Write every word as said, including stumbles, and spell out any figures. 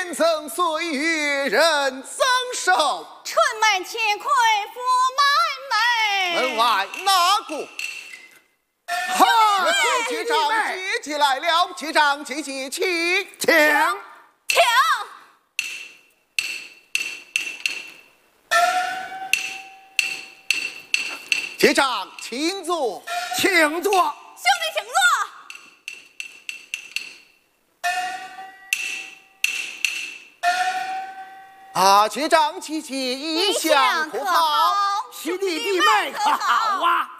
年增岁月人增寿， 春满乾坤福满门。 门外哪个？哈！接掌接起来了，接掌接接请请请。 接掌请坐， 请坐。 兄弟请坐。 啊，接掌姐姐一向可好？ 兄弟弟妹可好啊？